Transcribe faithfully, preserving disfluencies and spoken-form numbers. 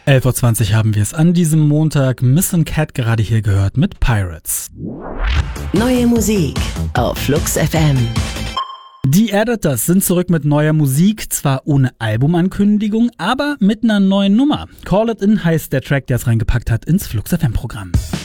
elf Uhr zwanzig haben wir es an diesem Montag. Missing Cat gerade hier gehört mit Pirates. Neue Musik auf Flux F M. Die Editors sind zurück mit neuer Musik, zwar ohne Albumankündigung, aber mit einer neuen Nummer. Call It In heißt der Track, der es reingepackt hat ins Flux F M Programm.